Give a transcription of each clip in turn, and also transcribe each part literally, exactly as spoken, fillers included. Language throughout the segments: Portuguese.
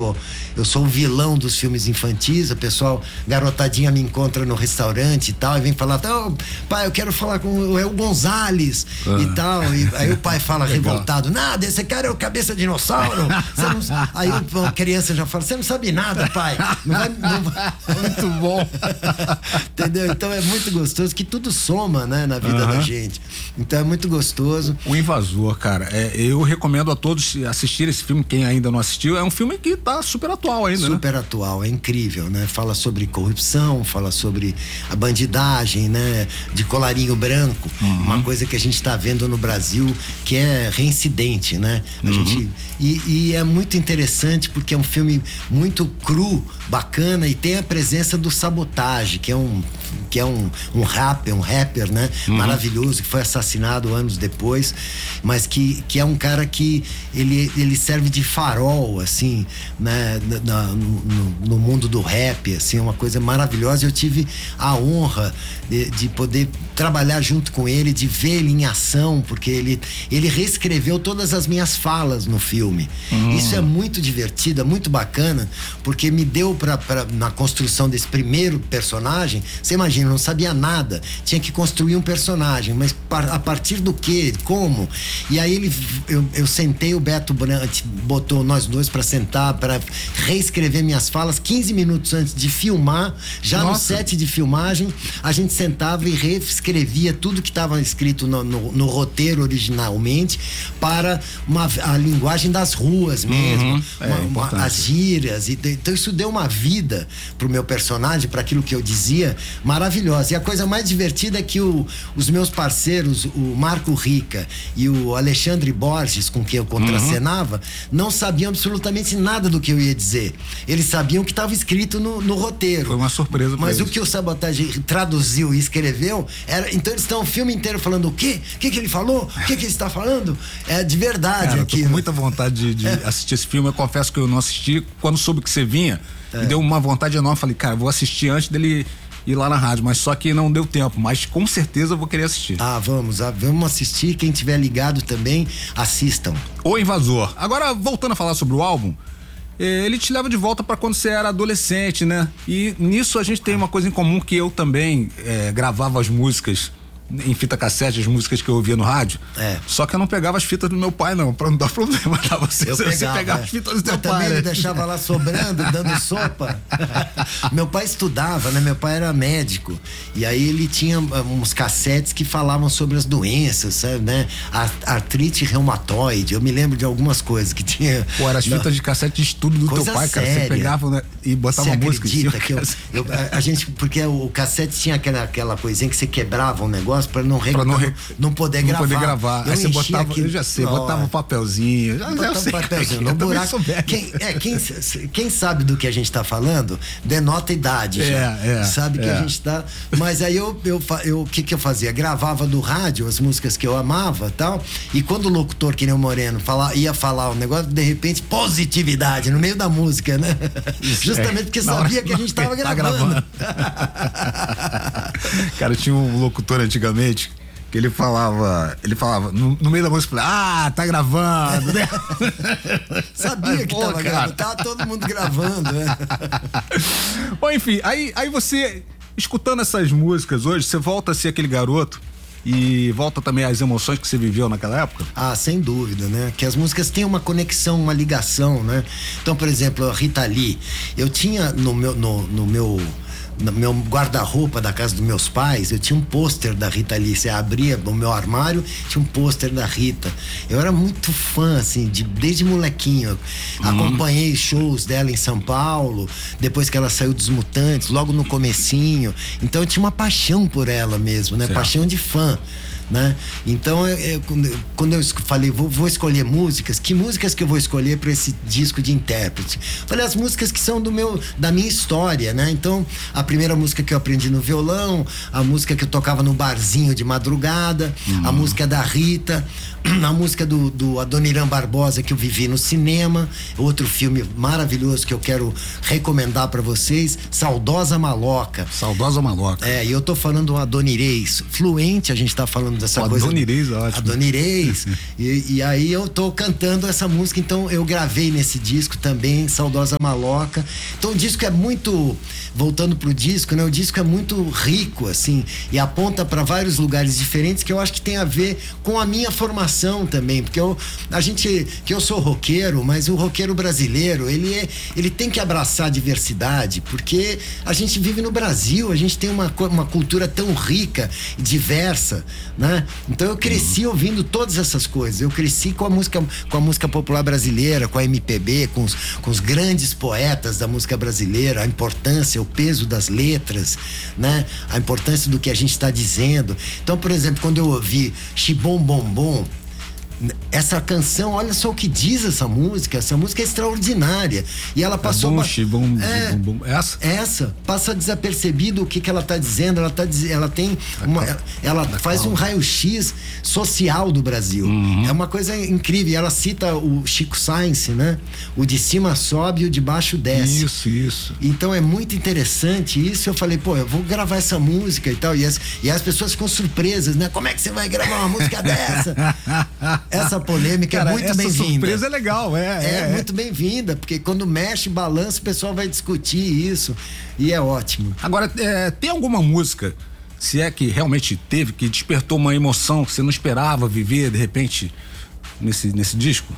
sou eu sou o vilão dos filmes infantis. O pessoal, garotadinha me encontra no restaurante e tal, e vem falar, oh, pai, eu quero falar com o, é o Gonzales ah. e tal. E aí o pai fala revoltado, nada, esse cara é o cabeça de dinossauro. Você não... Aí a criança já fala, você não sabe nada, pai. Não vai, não vai... Muito bom. Entendeu? Então é muito gostoso, que tudo soma, né, na vida uhum. da gente. Então é muito gostoso. O Invasor, cara, é, eu recomendo a todos assistirem esse filme, quem ainda não assistiu. É um filme que tá super atual ainda, super né? atual, é incrível, né? Fala sobre corrupção, fala sobre a bandidagem, né? De colarinho branco, uhum. uma coisa que a gente tá vendo no Brasil que é reincidente, né? A uhum. gente, e, e é muito interessante porque é um filme muito cru, bacana, e tem a presença do Sabotage, que é um que é um, um rapper, um rapper, né? Uhum. Maravilhoso, que foi assassinado anos depois, mas que, que é um cara que ele, ele serve de farol, assim, né? Na, no, no mundo do rap, assim, uma coisa maravilhosa. Eu tive a honra de, de poder trabalhar junto com ele, de ver ele em ação, porque ele, ele reescreveu todas as minhas falas no filme. Uhum. Isso é muito divertido, é muito bacana, porque me deu pra, pra, na construção desse primeiro personagem, você imagina, eu não sabia nada, tinha que construir um personagem, mas a partir do que, como? E aí ele, eu, eu sentei, o Beto Brant botou nós dois pra sentar, pra reescrever minhas falas quinze minutos antes de filmar, já Nossa. no set de filmagem, a gente sentava e reescrevia tudo que estava escrito no, no, no roteiro originalmente para uma, a linguagem das ruas mesmo, uhum. é, uma, uma, as gírias, e, então isso deu uma vida pro meu personagem, para aquilo que eu dizia, maravilhosa. E a coisa mais divertida é que o, os meus parceiros, o Marco Rica e o Alexandre Borges, com quem eu contracenava, uhum. não sabiam absolutamente nada do que eu ia dizer. Eles sabiam que estava escrito no, no roteiro. Foi uma surpresa pra Mas eles. O que o Sabotage traduziu e escreveu era, então eles estão o filme inteiro falando o quê? O que que ele falou? O que que ele está falando? É de verdade. Cara, aqui. Eu tô com muita vontade de, de é. assistir esse filme. Eu confesso que eu não assisti. Quando soube que você vinha, é. me deu uma vontade enorme. Falei, cara, vou assistir antes dele ir lá na rádio, mas só que não deu tempo, mas com certeza eu vou querer assistir. Ah, vamos, ah, vamos assistir, quem tiver ligado também, assistam. O Invasor. Agora, voltando a falar sobre o álbum, eh, ele te leva de volta para quando você era adolescente, né? E nisso a gente tem uma coisa em comum, que eu também eh, gravava as músicas em fita cassete, as músicas que eu ouvia no rádio. É. Só que eu não pegava as fitas do meu pai, não, pra não dar problema pra você. Eu você pegava, pegava é. as fitas do teu Mas pai. também né? ele deixava lá sobrando, dando sopa. Meu pai estudava, né? Meu pai era médico. E aí ele tinha uns cassetes que falavam sobre as doenças, sabe, né? Artrite reumatoide. Eu me lembro de algumas coisas que tinha. Pô, eram as fitas de cassete de estudo do Coisa teu pai, cara. séria. Você pegava, né, e botava você música em cima. Que eu, eu, a, a gente, porque o cassete tinha aquela, aquela coisinha que você quebrava um negócio pra não, pra não, re... não poder não gravar. Poder gravar. Eu Aí você botava, aquilo, eu já sei, não, botava um papelzinho. Já, botava já sei, um papelzinho no eu buraco. Quem, é, quem, quem sabe do que a gente tá falando, denota a idade é, já. É, sabe é. que a gente tá. Mas aí eu, eu, eu, o que que eu fazia? Gravava do rádio as músicas que eu amava e tal. E quando o locutor, que nem o Moreno, fala, ia falar um negócio, de repente, positividade no meio da música, né? Isso, justamente é. porque Na sabia hora, que a gente tava tá gravando. Cara, tinha um locutor antigamente que ele falava, ele falava, no, no meio da música, ah, tá gravando, né? Sabia que Pô, tava cara. gravando, tava todo mundo gravando, né? Bom, enfim, aí, aí você, escutando essas músicas hoje, você volta a ser aquele garoto e volta também às emoções que você viveu naquela época? Ah, sem dúvida, né? Que as músicas têm uma conexão, uma ligação, né? Então, por exemplo, a Rita Lee, eu tinha no meu, no, no meu no meu guarda-roupa da casa dos meus pais, eu tinha um pôster da Rita Lee. Você abria o meu armário, tinha um pôster da Rita. Eu era muito fã, assim, de, desde molequinho. Uhum. Acompanhei shows dela em São Paulo, depois que ela saiu dos Mutantes, logo no comecinho. Então eu tinha uma paixão por ela mesmo, né? Certo. Paixão de fã. Né? Então eu, eu, quando eu falei vou, vou escolher músicas, que músicas que eu vou escolher para esse disco de intérprete? Falei as músicas que são do meu, da minha história, né? Então a primeira música que eu aprendi no violão, a música que eu tocava no barzinho de madrugada, uhum. a música da Rita, a música do, do Adoniran Barbosa que eu vivi no cinema, outro filme maravilhoso que eu quero recomendar para vocês, Saudosa Maloca. Saudosa Maloca. É, e eu tô falando um adonirês fluente, a gente tá falando dessa o coisa. Adonireis, ótimo. Adonireis. e, e aí eu tô cantando essa música, então eu gravei nesse disco também, Saudosa Maloca. Então o disco é muito, voltando pro disco, né? O disco é muito rico, assim, e aponta para vários lugares diferentes que eu acho que tem a ver com a minha formação também, porque eu, a gente, que eu sou roqueiro, mas o roqueiro brasileiro, ele, é, ele tem que abraçar a diversidade, porque a gente vive no Brasil, a gente tem uma, uma cultura tão rica e diversa, né? Então eu cresci uhum. ouvindo todas essas coisas, eu cresci com a música, com a música popular brasileira, com a M P B, com os, com os grandes poetas da música brasileira, a importância, o peso das letras, né? A importância do que a gente está dizendo. Então, por exemplo, quando eu ouvi Xibom Bom Bom, essa canção, olha só o que diz essa música. Essa música é extraordinária. E ela passou. É bom, xibom, é, bom, bom. Essa? Essa. Passa desapercebido o que, que ela está dizendo. Ela, tá, ela tem. Uma, ela ela faz um raio-x social do Brasil. Uhum. É uma coisa incrível. Ela cita o Chico Sainz, né? O de cima sobe e o de baixo desce. Isso, isso. Então é muito interessante isso. Eu falei, pô, eu vou gravar essa música e tal. E as, e as pessoas ficam surpresas, né? Como é que você vai gravar uma música dessa? Essa polêmica Cara, é muito bem-vinda. Essa surpresa é legal, é. É, é muito bem-vinda, porque quando mexe, balança, o pessoal vai discutir isso e é ótimo. Agora, é, tem alguma música, se é que realmente teve, que despertou uma emoção que você não esperava viver, de repente, nesse, nesse disco?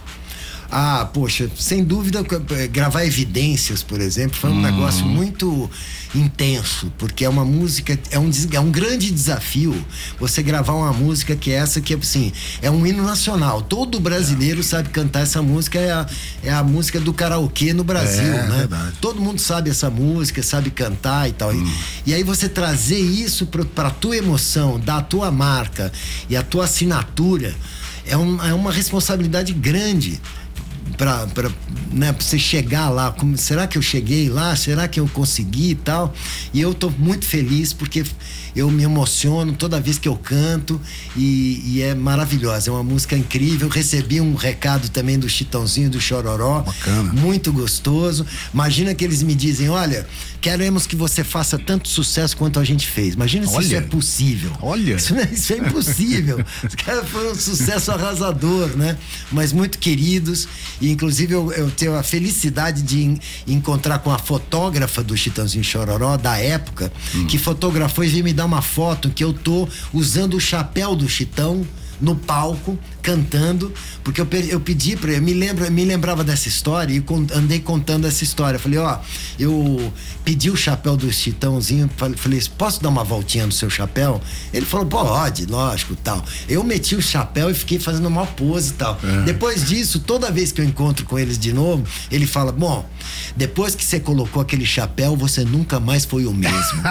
Ah, poxa, sem dúvida, gravar Evidências, por exemplo, foi um hum. negócio muito intenso, porque é uma música, é um, é um grande desafio você gravar uma música que é essa, que assim, é um hino nacional. Todo brasileiro é. sabe cantar essa música, é a, é a música do karaokê no Brasil, é, né? Verdade. Todo mundo sabe essa música, sabe cantar e tal. Hum. E, e aí você trazer isso pra, pra tua emoção, da tua marca e a tua assinatura, é, um, é uma responsabilidade grande. Pra, pra, né, pra você chegar lá, como, será que eu cheguei lá? Será que eu consegui e tal? E eu tô muito feliz porque eu me emociono toda vez que eu canto e, e é maravilhosa, é uma música incrível. Recebi um recado também do Chitãozinho, do Chororó. Bacana. Muito gostoso. Imagina que eles me dizem, olha, queremos que você faça tanto sucesso quanto a gente fez. Imagina se olha, isso é possível. Olha. Isso, isso é impossível. Os caras foram um sucesso arrasador, né? Mas muito queridos. E inclusive eu, eu tenho a felicidade de in, encontrar com a fotógrafa do Chitãozinho Chororó da época, hum. que fotografou e veio me dar uma foto que eu tô usando o chapéu do Chitão no palco, cantando, porque eu, eu pedi pra ele, me, lembra, me lembrava dessa história e con, andei contando essa história. Falei, ó, eu pedi o chapéu do Chitãozinho, falei, posso dar uma voltinha no seu chapéu? Ele falou, pode, lógico, tal. Eu meti o chapéu e fiquei fazendo uma pose e tal. É. Depois disso, toda vez que eu encontro com eles de novo, ele fala, bom, depois que você colocou aquele chapéu, você nunca mais foi o mesmo.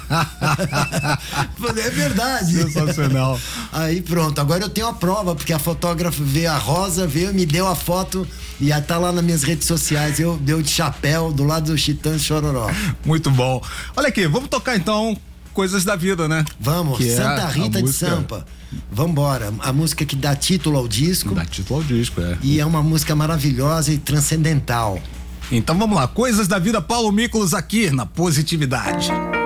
Falei, é verdade. Sensacional. Aí pronto, agora eu tenho a prova, porque a fotógrafa veio, a Rosa veio, me deu a foto e já tá lá nas minhas redes sociais. Eu deu de chapéu do lado do Chitãozinho Chororó. Muito bom. Olha aqui, vamos tocar então Coisas da Vida, né? Vamos, que Santa é Rita de Sampa. Vambora, a música que dá título ao disco. Dá título ao disco, é. E é uma música maravilhosa e transcendental. Então vamos lá, Coisas da Vida, Paulo Mícolas aqui na Positividade.